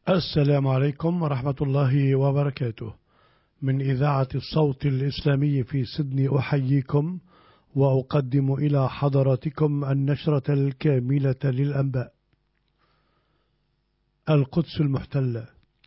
السلام عليكم ورحمة الله وبركاته. من إذاعة الصوت الإسلامي في سيدني أحييكم وأقدم إلى حضراتكم النشرة الكاملة للأنباء. القدس المحتلة.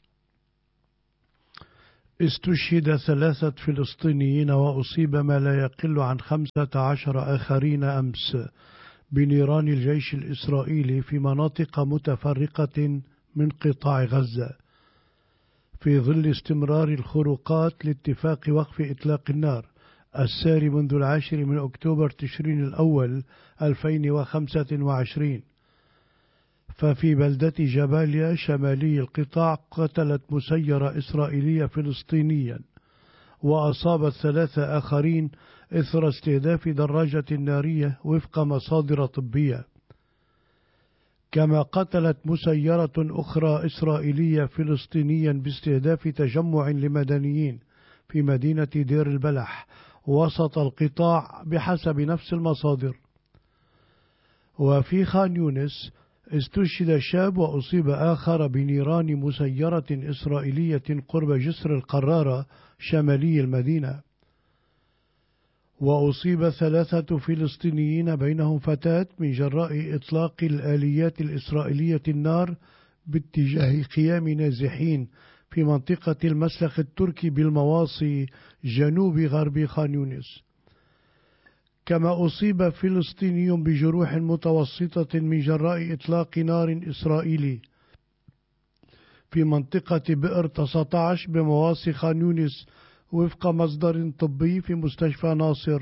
استشهد 3 فلسطينيين وأصيب ما لا يقل عن 15 آخرين أمس بنيران الجيش الإسرائيلي في مناطق متفرقة من قطاع غزة، في ظل استمرار الخروقات لاتفاق وقف إطلاق النار الساري منذ 10 أكتوبر تشرين الأول 2025. ففي بلدة جباليا شمالي القطاع قتلت مسيرة إسرائيلية فلسطينيا وأصابت 3 آخرين إثر استهداف دراجة نارية وفق مصادر طبية. كما قتلت مسيرة أخرى إسرائيلية فلسطينيا باستهداف تجمع لمدنيين في مدينة دير البلح وسط القطاع بحسب نفس المصادر. وفي خان يونس استشهد شاب وأصيب آخر بنيران مسيرة إسرائيلية قرب جسر القرارة شمالي المدينة. وأصيب 3 فلسطينيين بينهم فتاة من جراء إطلاق الآليات الإسرائيلية النار باتجاه قيام نازحين في منطقة المسلخ التركي بالمواصي جنوب غرب خان يونس. كما أصيب فلسطيني بجروح متوسطة من جراء إطلاق نار إسرائيلي في منطقة بئر 19 بمواصي خان يونس وفق مصدر طبي في مستشفى ناصر.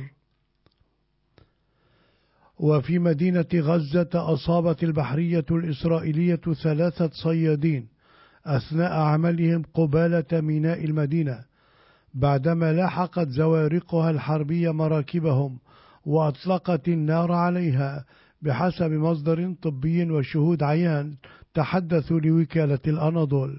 وفي مدينة غزة أصابت البحرية الإسرائيلية 3 صيادين أثناء عملهم قبالة ميناء المدينة بعدما لاحقت زوارقها الحربية مراكبهم وأطلقت النار عليها بحسب مصدر طبي وشهود عيان تحدثوا لوكالة الأناضول.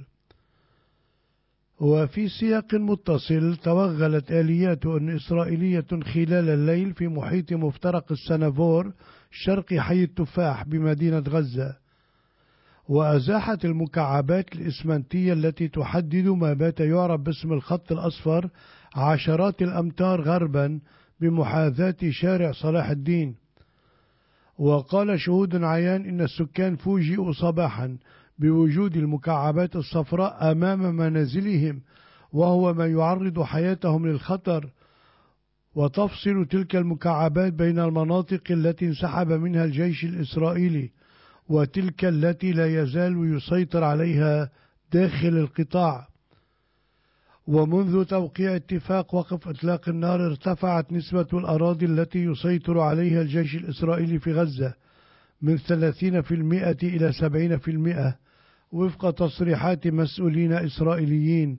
وفي سياق متصل توغلت آليات إسرائيلية خلال الليل في محيط مفترق السنافور شرق حي التفاح بمدينة غزة، وأزاحت المكعبات الإسمنتية التي تحدد ما بات يعرف باسم الخط الأصفر عشرات الأمتار غربا بمحاذاة شارع صلاح الدين. وقال شهود عيان إن السكان فوجئوا صباحا بوجود المكعبات الصفراء أمام منازلهم، وهو ما يعرض حياتهم للخطر. وتفصل تلك المكعبات بين المناطق التي انسحب منها الجيش الإسرائيلي وتلك التي لا يزال يسيطر عليها داخل القطاع. ومنذ توقيع اتفاق وقف إطلاق النار ارتفعت نسبة الأراضي التي يسيطر عليها الجيش الإسرائيلي في غزة من 30% إلى 70% وفق تصريحات مسؤولين إسرائيليين.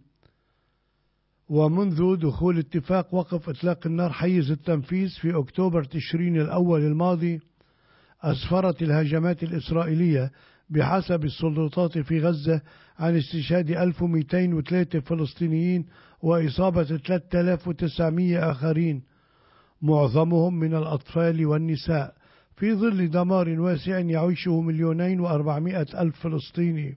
ومنذ دخول اتفاق وقف إطلاق النار حيز التنفيذ في أكتوبر تشرين الأول الماضي، أسفرت الهجمات الإسرائيلية بحسب السلطات في غزة عن استشهاد 1203 فلسطينيين وإصابة 3900 آخرين معظمهم من الأطفال والنساء، في ظل دمار واسع يعيشه 2,400,000 فلسطيني.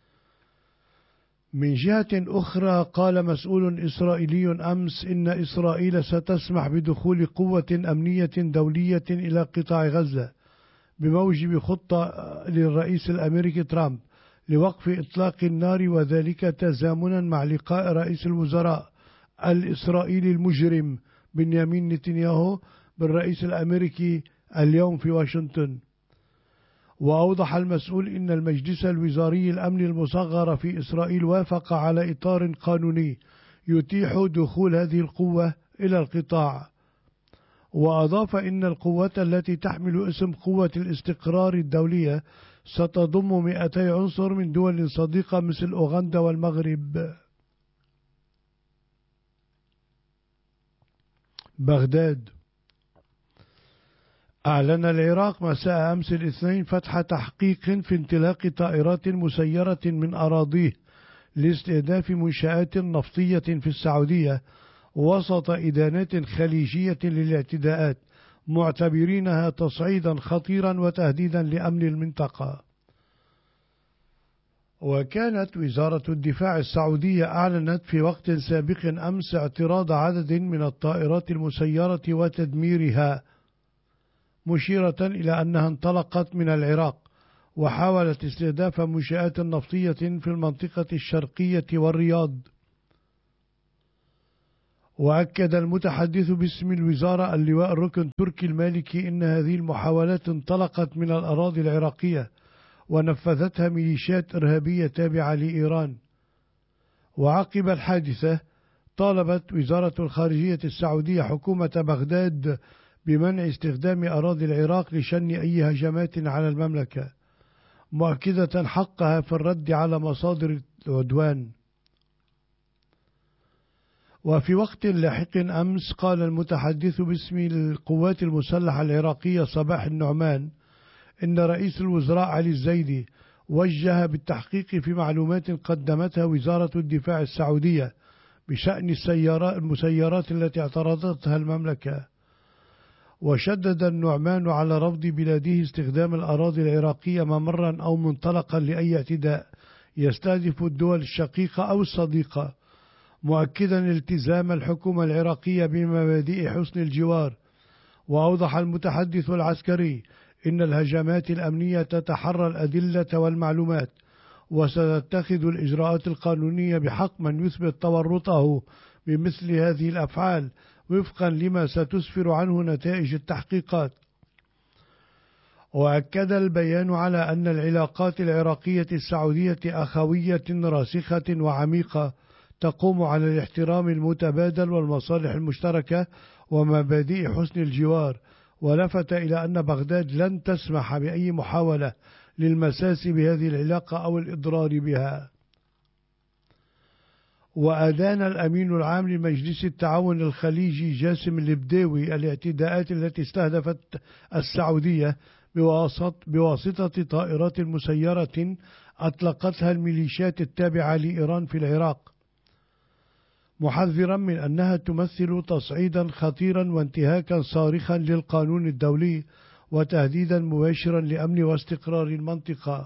من جهة أخرى قال مسؤول إسرائيلي أمس إن إسرائيل ستسمح بدخول قوة أمنية دولية إلى قطاع غزة بموجب خطة للرئيس الأمريكي ترامب لوقف إطلاق النار، وذلك تزامنا مع لقاء رئيس الوزراء الإسرائيلي المجرم بنيامين نتنياهو بالرئيس الأمريكي اليوم في واشنطن. وأوضح المسؤول إن المجلس الوزاري الأمن المصغر في إسرائيل وافق على إطار قانوني يتيح دخول هذه القوة إلى القطاع. وأضاف إن القوة التي تحمل اسم قوة الاستقرار الدولية ستضم 200 عنصر من دول صديقة مثل أوغندا والمغرب. بغداد. أعلن العراق مساء أمس الاثنين فتح تحقيق في انطلاق طائرات مسيرة من أراضيه لاستهداف منشآت نفطية في السعودية وسط إدانات خليجية للاعتداءات، معتبرينها تصعيدا خطيرا وتهديدا لأمن المنطقة. وكانت وزارة الدفاع السعودية أعلنت في وقت سابق أمس اعتراض عدد من الطائرات المسيرة وتدميرها، مشيرة إلى أنها انطلقت من العراق وحاولت استهداف منشآت نفطية في المنطقة الشرقية والرياض. وأكد المتحدث باسم الوزارة اللواء الركن تركي المالكي إن هذه المحاولات انطلقت من الأراضي العراقية ونفذتها ميليشيات إرهابية تابعة لإيران. وعقب الحادثة طالبت وزارة الخارجية السعودية حكومة بغداد بمنع استخدام أراضي العراق لشن أي هجمات على المملكة، مؤكدة حقها في الرد على مصادر العدوان. وفي وقت لاحق أمس قال المتحدث باسم القوات المسلحة العراقية صباح النعمان إن رئيس الوزراء علي الزيدي وجه بالتحقيق في معلومات قدمتها وزارة الدفاع السعودية بشأن المسيرات التي اعترضتها المملكة. وشدد النعمان على رفض بلاده استخدام الأراضي العراقية ممرا أو منطلقا لأي اعتداء يستهدف الدول الشقيقة أو الصديقة، مؤكدا التزام الحكومة العراقية بمبادئ حسن الجوار. وأوضح المتحدث العسكري إن الهجمات الأمنية تتحرى الأدلة والمعلومات وستتخذ الإجراءات القانونية بحق من يثبت تورطه بمثل هذه الأفعال وفقا لما ستسفر عنه نتائج التحقيقات. وأكد البيان على أن العلاقات العراقية السعودية أخوية راسخة وعميقة تقوم على الاحترام المتبادل والمصالح المشتركة ومبادئ حسن الجوار، ولفت إلى أن بغداد لن تسمح بأي محاولة للمساس بهذه العلاقة أو الإضرار بها. وأدان الأمين العام لمجلس التعاون الخليجي جاسم البديوي الاعتداءات التي استهدفت السعودية بواسطة طائرات مسيرة أطلقتها الميليشيات التابعة لإيران في العراق، محذرا من أنها تمثل تصعيدا خطيرا وانتهاكا صارخا للقانون الدولي وتهديدا مباشرا لأمن واستقرار المنطقة.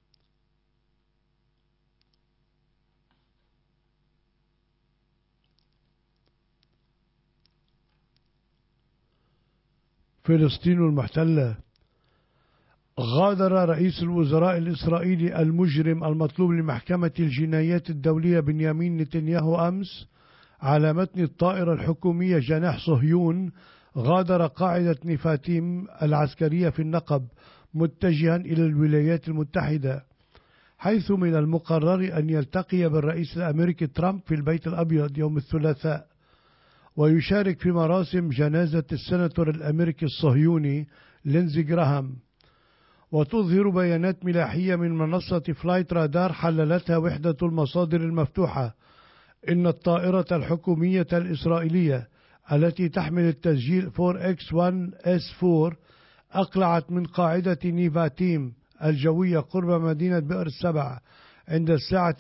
فلسطين المحتلة. غادر رئيس الوزراء الإسرائيلي المجرم المطلوب لمحكمة الجنايات الدولية بنيامين نتنياهو أمس على متن الطائرة الحكومية جناح صهيون، غادر قاعدة نفاتيم العسكرية في النقب متجها إلى الولايات المتحدة، حيث من المقرر أن يلتقي بالرئيس الأمريكي ترامب في البيت الأبيض يوم الثلاثاء ويشارك في مراسم جنازة السناتور الأمريكي الصهيوني لينزي جراهام. وتظهر بيانات ملاحية من منصة فلايت رادار حللتها وحدة المصادر المفتوحة إن الطائرة الحكومية الإسرائيلية التي تحمل التسجيل 4X1S4 أقلعت من قاعدة نيفاتيم الجوية قرب مدينة بئر السبع عند الساعة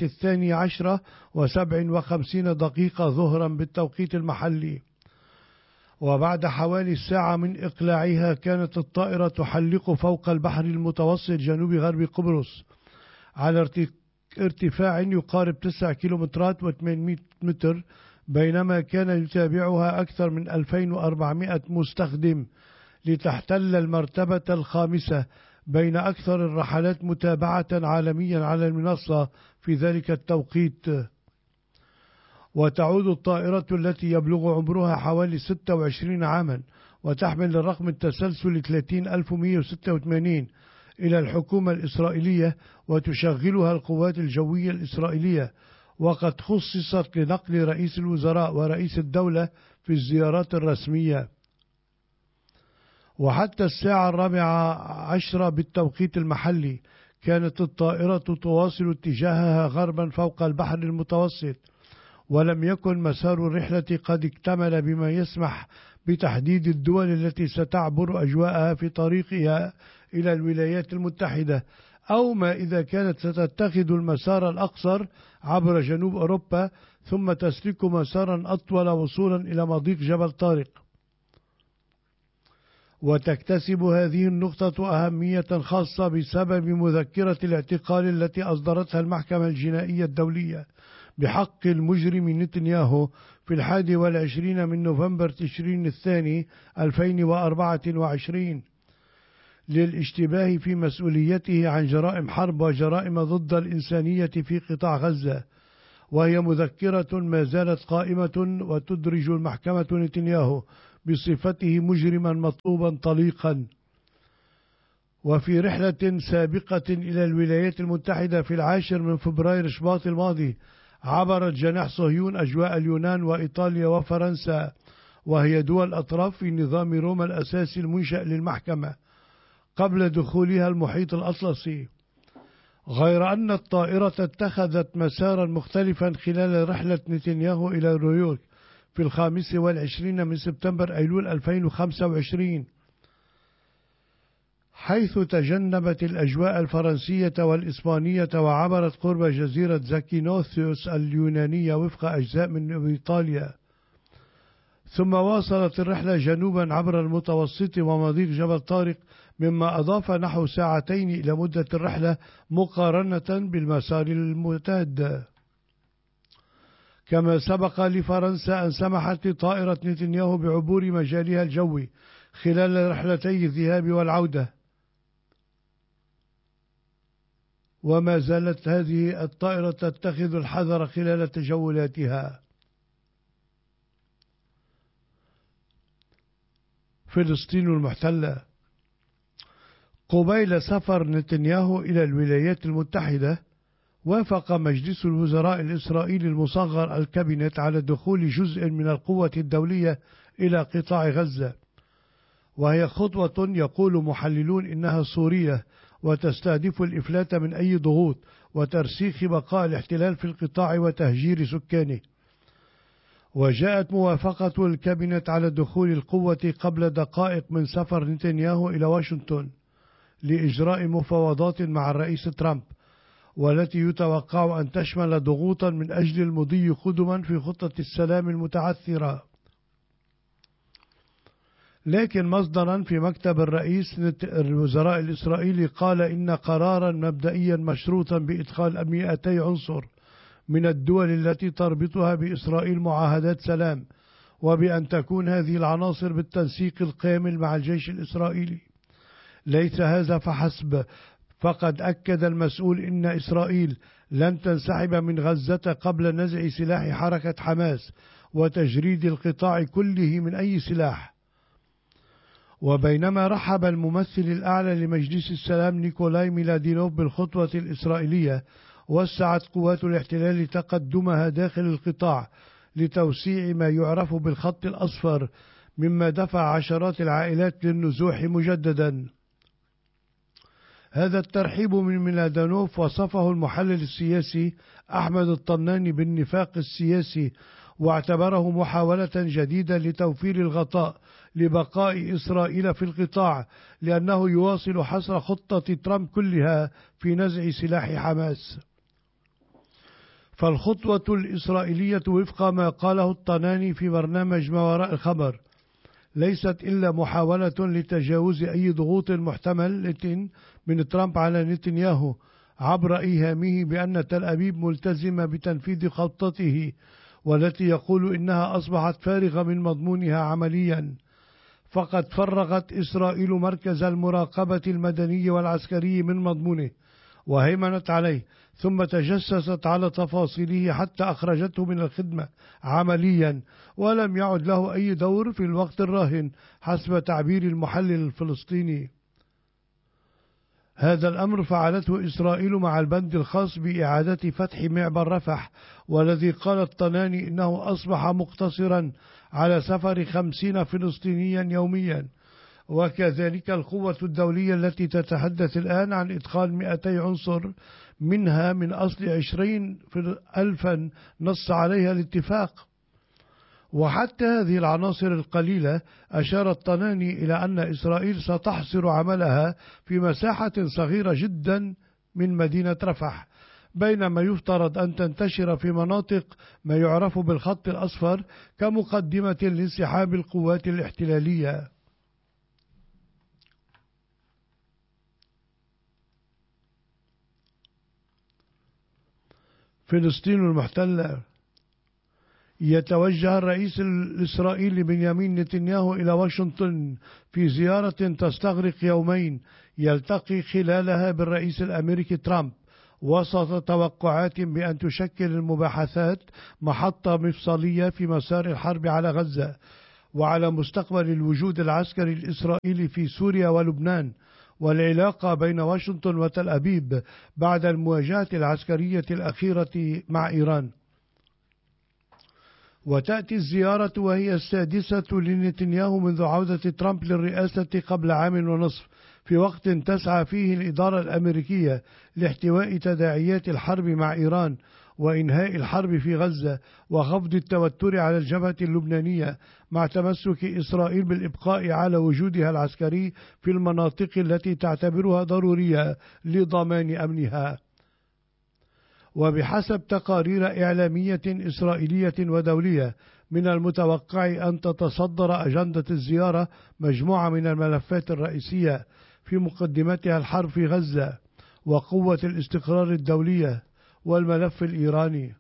12:57 ظهرا بالتوقيت المحلي. وبعد حوالي ساعة من إقلاعها كانت الطائرة تحلق فوق البحر المتوسط جنوب غرب قبرص على ارتفاع يقارب 9 كيلومترات و800 متر، بينما كان يتابعها أكثر من 2400 مستخدم لتحتل المرتبة الخامسة بين أكثر الرحلات متابعة عالميا على المنصة في ذلك التوقيت. وتعود الطائرة التي يبلغ عمرها حوالي 26 عاما وتحمل الرقم التسلسل 30186 إلى الحكومة الإسرائيلية وتشغلها القوات الجوية الإسرائيلية، وقد خصصت لنقل رئيس الوزراء ورئيس الدولة في الزيارات الرسمية. وحتى الساعة 14 بالتوقيت المحلي كانت الطائرة تواصل اتجاهها غربا فوق البحر المتوسط، ولم يكن مسار الرحلة قد اكتمل بما يسمح بتحديد الدول التي ستعبر أجواءها في طريقها إلى الولايات المتحدة، أو ما إذا كانت ستتخذ المسار الأقصر عبر جنوب أوروبا ثم تسلك مسارا أطول وصولا إلى مضيق جبل طارق. وتكتسب هذه النقطة أهمية خاصة بسبب مذكرة الاعتقال التي أصدرتها المحكمة الجنائية الدولية بحق المجرم نتنياهو في 21 من نوفمبر تشرين الثاني 2024 للاشتباه في مسؤوليته عن جرائم حرب وجرائم ضد الإنسانية في قطاع غزة، وهي مذكرة ما زالت قائمة وتدرج المحكمة نتنياهو بصفته مجرما مطلوبا طليقا. وفي رحلة سابقة إلى الولايات المتحدة في 10 من فبراير شباط الماضي، عبرت جناح صهيون أجواء اليونان وإيطاليا وفرنسا، وهي دول أطراف في نظام روما الأساسي المنشأ للمحكمة قبل دخولها المحيط الأطلسي، غير أن الطائرة اتخذت مسارا مختلفا خلال رحلة نتنياهو إلى نيويورك في 25 من سبتمبر أيلول 2025، حيث تجنبت الأجواء الفرنسية والإسبانية وعبرت قرب جزيرة زاكينوثيوس اليونانية وفق أجزاء من إيطاليا، ثم واصلت الرحلة جنوبا عبر المتوسط ومضيق جبل طارق، مما أضاف نحو ساعتين إلى مدة الرحلة مقارنة بالمسار المعتاد. كما سبق لفرنسا أن سمحت لطائرة نتنياهو بعبور مجالها الجوي خلال رحلتي الذهاب والعودة، وما زالت هذه الطائرة تتخذ الحذر خلال تجولاتها. فلسطين المحتلة. قبيل سفر نتنياهو إلى الولايات المتحدة، وافق مجلس الوزراء الإسرائيلي المصغر الكابينت على دخول جزء من القوة الدولية إلى قطاع غزة، وهي خطوة يقول محللون إنها صورية وتستهدف الإفلات من أي ضغوط وترسيخ بقاء الاحتلال في القطاع وتهجير سكانه. وجاءت موافقة الكابينت على دخول القوة قبل دقائق من سفر نتنياهو إلى واشنطن لإجراء مفاوضات مع الرئيس ترامب، والتي يتوقع أن تشمل ضغوطا من أجل المضي قدما في خطة السلام المتعثرة. لكن مصدرا في مكتب الرئيس الوزراء الإسرائيلي قال إن قرارا مبدئيا مشروطا بإدخال 200 عنصر من الدول التي تربطها بإسرائيل معاهدات سلام، وبأن تكون هذه العناصر بالتنسيق الكامل مع الجيش الإسرائيلي. ليس هذا فحسب، فقد أكد المسؤول إن إسرائيل لن تنسحب من غزة قبل نزع سلاح حركة حماس وتجريد القطاع كله من أي سلاح. وبينما رحب الممثل الأعلى لمجلس السلام نيكولاي ميلادينوف بالخطوة الإسرائيلية، وسعت قوات الاحتلال تقدمها داخل القطاع لتوسيع ما يعرف بالخط الأصفر، مما دفع عشرات العائلات للنزوح مجددا. هذا الترحيب من ميلادينوف وصفه المحلل السياسي أحمد الطناني بالنفاق السياسي، واعتبره محاولة جديدة لتوفير الغطاء لبقاء إسرائيل في القطاع، لأنه يواصل حصر خطة ترامب كلها في نزع سلاح حماس. فالخطوة الإسرائيلية وفق ما قاله الطناني في برنامج ما وراء الخبر ليست إلا محاولة لتجاوز أي ضغوط محتملة من ترامب على نتنياهو عبر إيهامه بأن تل أبيب ملتزمة بتنفيذ خطته، والتي يقول إنها أصبحت فارغة من مضمونها عمليا. فقد فرغت إسرائيل مركز المراقبة المدني والعسكري من مضمونه وهيمنت عليه، ثم تجسست على تفاصيله حتى أخرجته من الخدمة عمليا، ولم يعد له أي دور في الوقت الراهن حسب تعبير المحلل الفلسطيني. هذا الأمر فعلته إسرائيل مع البند الخاص بإعادة فتح معبر رفح، والذي قال الطناني إنه أصبح مقتصرا على سفر 50 فلسطينيا يوميا. وكذلك القوة الدولية التي تتحدث الآن عن إدخال 200 عنصر، منها من أصل 20,000 نص عليها الاتفاق. وحتى هذه العناصر القليلة أشار الطناني إلى أن إسرائيل ستحصر عملها في مساحة صغيرة جدا من مدينة رفح، بينما يفترض أن تنتشر في مناطق ما يعرف بالخط الأصفر كمقدمة لانسحاب القوات الاحتلالية. فلسطين المحتلة. يتوجه الرئيس الإسرائيلي بنيامين نتنياهو إلى واشنطن في زيارة تستغرق يومين، يلتقي خلالها بالرئيس الأمريكي ترامب، وسط توقعات بأن تشكل المباحثات محطة مفصلية في مسار الحرب على غزة وعلى مستقبل الوجود العسكري الإسرائيلي في سوريا ولبنان، والعلاقة بين واشنطن وتل أبيب بعد المواجهة العسكرية الأخيرة مع إيران. وتأتي الزيارة وهي السادسة لنتنياهو منذ عودة ترامب للرئاسة قبل عام ونصف، في وقت تسعى فيه الإدارة الأمريكية لاحتواء تداعيات الحرب مع إيران وإنهاء الحرب في غزة وخفض التوتر على الجبهة اللبنانية، مع تمسك إسرائيل بالإبقاء على وجودها العسكري في المناطق التي تعتبرها ضرورية لضمان أمنها. وبحسب تقارير إعلامية إسرائيلية ودولية، من المتوقع أن تتصدر أجندة الزيارة مجموعة من الملفات الرئيسية، في مقدمتها الحرب في غزة وقوة الاستقرار الدولية والملف الإيراني.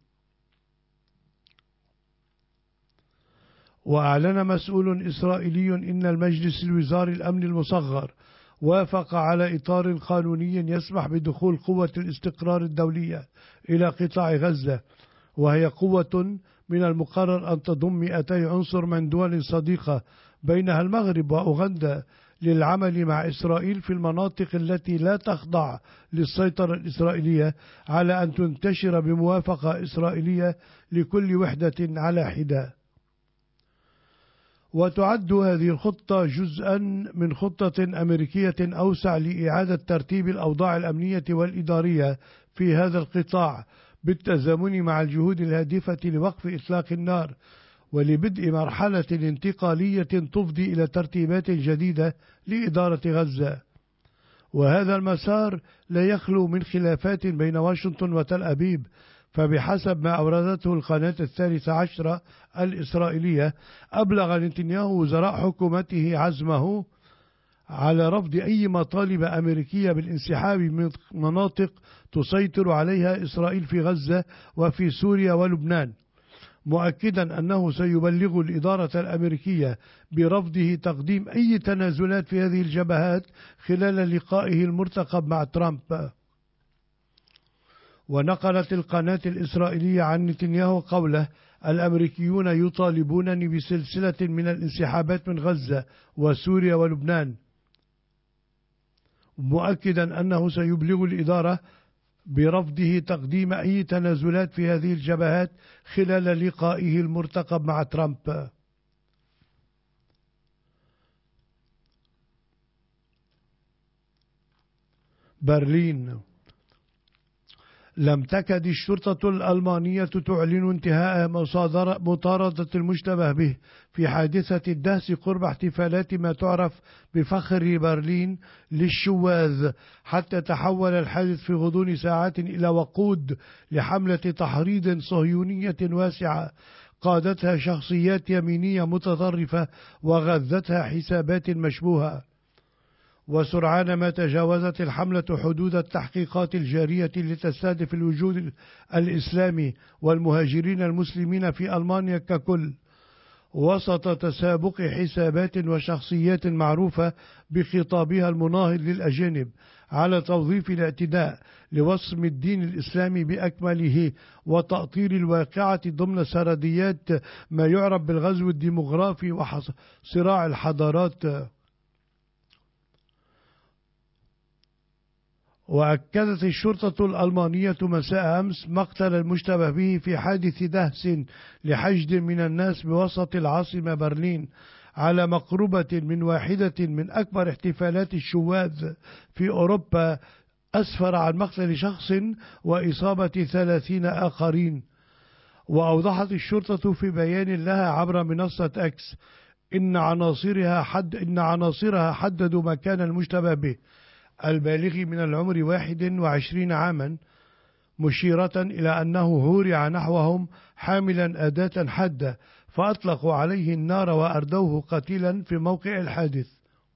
وأعلن مسؤول إسرائيلي إن المجلس الوزاري الأمن المصغر وافق على إطار قانوني يسمح بدخول قوة الاستقرار الدولية إلى قطاع غزة، وهي قوة من المقرر أن تضم 200 عنصر من دول صديقة بينها المغرب وأوغندا للعمل مع إسرائيل في المناطق التي لا تخضع للسيطرة الإسرائيلية، على أن تنتشر بموافقة إسرائيلية لكل وحدة على حدة. وتعد هذه الخطة جزءا من خطة أمريكية أوسع لإعادة ترتيب الأوضاع الأمنية والإدارية في هذا القطاع، بالتزامن مع الجهود الهادفة لوقف إطلاق النار ولبدء مرحلة انتقالية تفضي إلى ترتيبات جديدة لإدارة غزة. وهذا المسار لا يخلو من خلافات بين واشنطن وتل أبيب، فبحسب ما أوردته القناة 13 الإسرائيلية، أبلغ نتنياهو وزراء حكومته عزمه على رفض أي مطالب أمريكية بالانسحاب من مناطق تسيطر عليها إسرائيل في غزة وفي سوريا ولبنان، مؤكدا أنه سيبلغ الإدارة الأمريكية برفضه تقديم أي تنازلات في هذه الجبهات خلال لقائه المرتقب مع ترامب. ونقلت القناة الإسرائيلية عن نتنياهو قوله: الأمريكيون يطالبونني بسلسلة من الانسحابات من غزة وسوريا ولبنان، مؤكدا أنه سيبلغ الإدارة برفضه تقديم أي تنازلات في هذه الجبهات خلال لقائه المرتقب مع ترامب. برلين. لم تكد الشرطة الألمانية تعلن انتهاء مطاردة المشتبه به في حادثة الدهس قرب احتفالات ما تعرف بفخر برلين للشواذ، حتى تحول الحادث في غضون ساعات إلى وقود لحملة تحريض صهيونية واسعة قادتها شخصيات يمينية متطرفة وغذتها حسابات مشبوهة. وسرعان ما تجاوزت الحملة حدود التحقيقات الجارية لتستهدف الوجود الإسلامي والمهاجرين المسلمين في ألمانيا ككل، وسط تسابق حسابات وشخصيات معروفة بخطابها المناهض للأجانب على توظيف الاعتداء لوصم الدين الإسلامي بأكمله وتأطير الواقعة ضمن سرديات ما يعرف بالغزو الديمغرافي وصراع الحضارات. وأكدت الشرطة الألمانية مساء أمس مقتل المشتبه به في حادث دهس لحشد من الناس بوسط العاصمة برلين، على مقربة من واحدة من أكبر احتفالات الشواذ في أوروبا، أسفر عن مقتل شخص وإصابة 30 آخرين. وأوضحت الشرطة في بيان لها عبر منصة إكس إن عناصرها حددوا مكان المشتبه به البالغ من العمر 21 عاما، مشيرة إلى أنه هورع نحوهم حاملا أداة حادة، فأطلقوا عليه النار وأردوه قتيلا في موقع الحادث.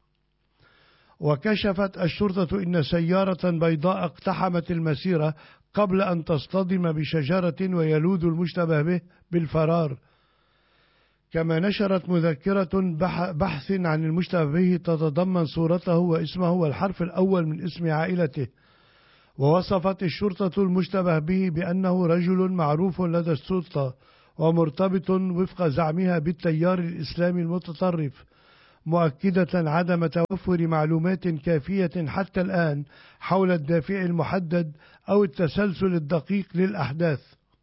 وكشفت الشرطة إن سيارة بيضاء اقتحمت المسيرة قبل أن تصطدم بشجرة ويلوذ المشتبه به بالفرار. كما نشرت مذكرة بحث عن المشتبه به تتضمن صورته واسمه والحرف الأول من اسم عائلته. ووصفت الشرطة المشتبه به بأنه رجل معروف لدى السلطة ومرتبط وفق زعمها بالتيار الإسلامي المتطرف، مؤكدة عدم توفر معلومات كافية حتى الآن حول الدافع المحدد أو التسلسل الدقيق للأحداث.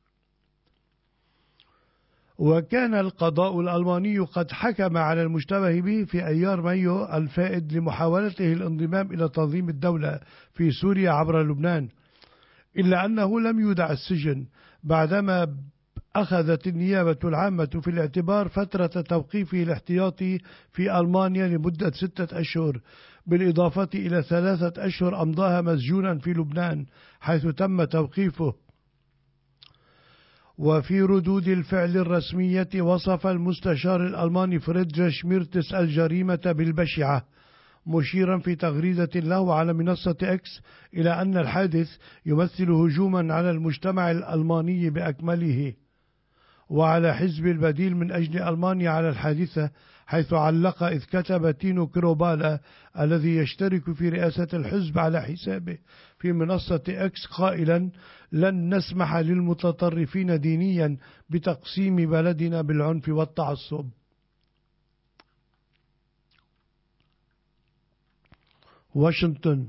وكان القضاء الألماني قد حكم على المشتبه به في أيار مايو الفائت لمحاولته الانضمام إلى تنظيم الدولة في سوريا عبر لبنان، إلا أنه لم يودع السجن بعدما أخذت النيابة العامة في الاعتبار فترة توقيفه الاحتياطي في ألمانيا لمدة 6 أشهر، بالإضافة إلى 3 أشهر أمضاها مسجونا في لبنان حيث تم توقيفه. وفي ردود الفعل الرسمية وصف المستشار الألماني فريدريش ميرتس الجريمة بالبشعة، مشيرا في تغريدة له على منصة إكس إلى أن الحادث يمثل هجوما على المجتمع الألماني بأكمله وعلى حزب البديل من أجل ألمانيا على الحادثة، حيث علق إذ كتب تينو كروبالا الذي يشترك في رئاسة الحزب على حسابه في منصة إكس قائلا: لن نسمح للمتطرفين دينيا بتقسيم بلدنا بالعنف والتعصب. واشنطن.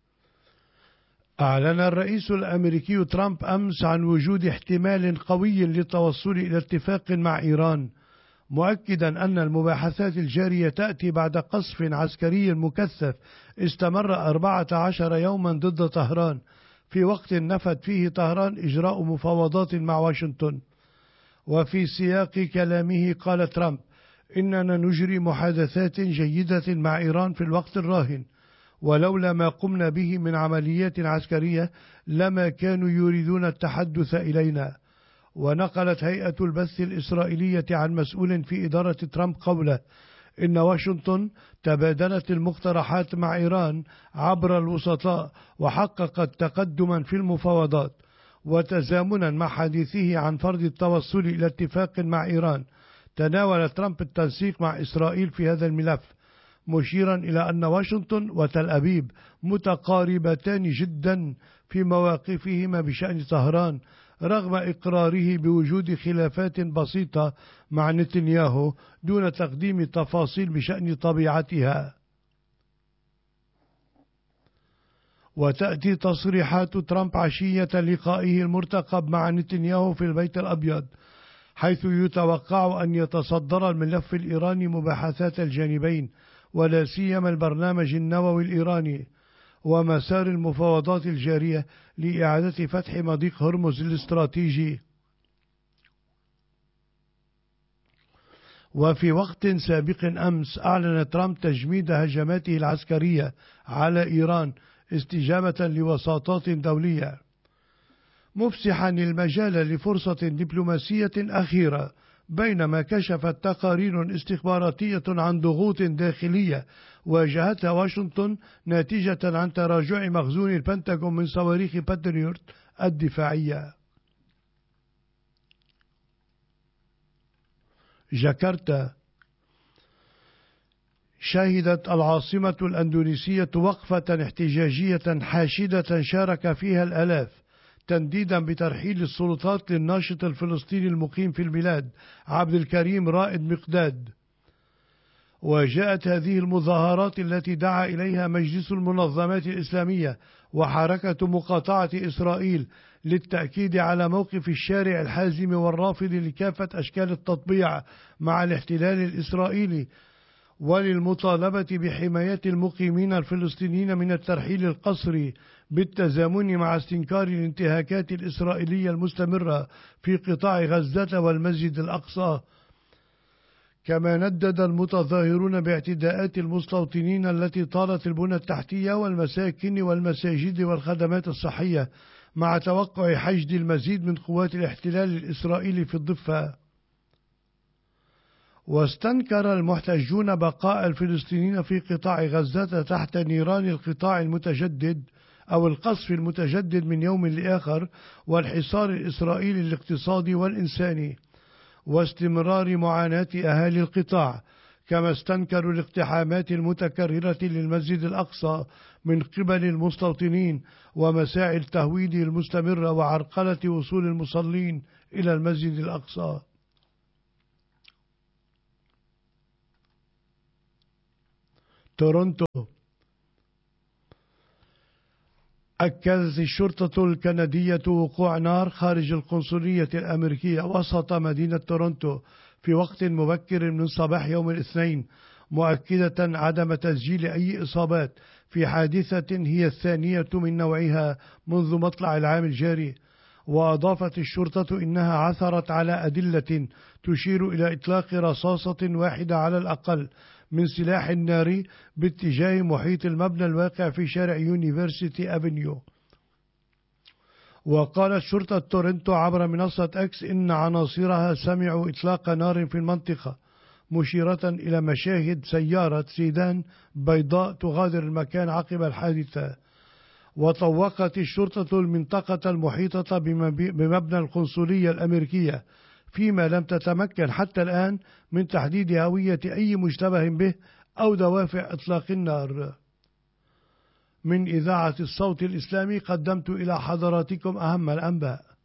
أعلن الرئيس الأمريكي ترامب أمس عن وجود احتمال قوي للتوصل إلى اتفاق مع إيران، مؤكدا أن المباحثات الجارية تأتي بعد قصف عسكري مكثف استمر 14 يوما ضد طهران، في وقت نفت فيه طهران إجراء مفاوضات مع واشنطن. وفي سياق كلامه قال ترامب: إننا نجري محادثات جيدة مع إيران في الوقت الراهن، ولولا ما قمنا به من عمليات عسكرية لما كانوا يريدون التحدث إلينا. ونقلت هيئة البث الإسرائيلية عن مسؤول في إدارة ترامب قوله: إن واشنطن تبادلت المقترحات مع إيران عبر الوسطاء وحققت تقدما في المفاوضات. وتزامنا مع حديثه عن فرض التوصل إلى اتفاق مع إيران، تناول ترامب التنسيق مع إسرائيل في هذا الملف، مشيرا إلى أن واشنطن وتل أبيب متقاربتان جدا في مواقفهما بشأن طهران، رغم إقراره بوجود خلافات بسيطة مع نتنياهو دون تقديم تفاصيل بشأن طبيعتها. وتأتي تصريحات ترامب عشية لقائه المرتقب مع نتنياهو في البيت الأبيض، حيث يتوقع أن يتصدر الملف الإيراني مباحثات الجانبين، ولا سيما البرنامج النووي الإيراني ومسار المفاوضات الجارية لإعادة فتح مضيق هرمز الاستراتيجي. وفي وقت سابق أمس أعلن ترامب تجميد هجماته العسكرية على إيران استجابة لوساطات دولية، مفسحا المجال لفرصة دبلوماسية أخيرة، بينما كشفت تقارير استخباراتية عن ضغوط داخلية واجهتها واشنطن ناتجة عن تراجع مخزون البنتاغون من صواريخ باتريوت الدفاعية. جاكرتا. شهدت العاصمة الأندونيسية وقفة احتجاجية حاشدة شارك فيها الآلاف، تنديدا بترحيل السلطات للناشط الفلسطيني المقيم في البلاد عبد الكريم رائد مقداد. وجاءت هذه المظاهرات التي دعا إليها مجلس المنظمات الإسلامية وحركة مقاطعة إسرائيل للتأكيد على موقف الشارع الحازم والرافض لكافة أشكال التطبيع مع الاحتلال الإسرائيلي، وللمطالبة بحماية المقيمين الفلسطينيين من الترحيل القسري بالتزامن مع استنكار الانتهاكات الإسرائيلية المستمرة في قطاع غزة والمسجد الأقصى. كما ندد المتظاهرون باعتداءات المستوطنين التي طالت البنى التحتية والمساكن والمساجد والخدمات الصحية، مع توقع حشد المزيد من قوات الاحتلال الإسرائيلي في الضفة. واستنكر المحتجون بقاء الفلسطينيين في قطاع غزة تحت نيران القطاع المتجدد أو القصف المتجدد من يوم لآخر، والحصار الإسرائيلي الاقتصادي والإنساني، واستمرار معاناة أهالي القطاع، كما استنكروا الاقتحامات المتكررة للمسجد الأقصى من قبل المستوطنين ومساعي التهويد المستمرة وعرقلة وصول المصلين إلى المسجد الأقصى. تورونتو. أكدت الشرطة الكندية وقوع نار خارج القنصلية الأمريكية وسط مدينة تورونتو في وقت مبكر من صباح يوم الاثنين، مؤكدة عدم تسجيل أي إصابات في حادثة هي الثانية من نوعها منذ مطلع العام الجاري. وأضافت الشرطة إنها عثرت على أدلة تشير إلى إطلاق رصاصة واحدة على الأقل من سلاح ناري باتجاه محيط المبنى الواقع في شارع يونيفرسيتي أفنيو. وقالت شرطة تورنتو عبر منصة أكس إن عناصرها سمعوا إطلاق نار في المنطقة، مشيرة إلى مشاهد سيارة سيدان بيضاء تغادر المكان عقب الحادثة. وطوقت الشرطة المنطقة المحيطة بمبنى القنصلية الأمريكية، فيما لم تتمكن حتى الآن من تحديد هوية أي مشتبه به أو دوافع إطلاق النار. من إذاعة الصوت الإسلامي قدمت إلى حضراتكم أهم الأنباء.